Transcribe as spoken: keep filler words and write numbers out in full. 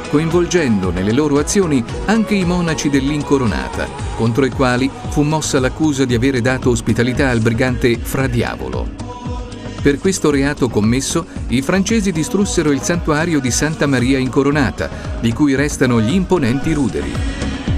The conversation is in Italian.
coinvolgendo nelle loro azioni anche i monaci dell'Incoronata, contro i quali fu mossa l'accusa di avere dato ospitalità al brigante Fra Diavolo. Per questo reato commesso, i francesi distrussero il santuario di Santa Maria Incoronata, di cui restano gli imponenti ruderi.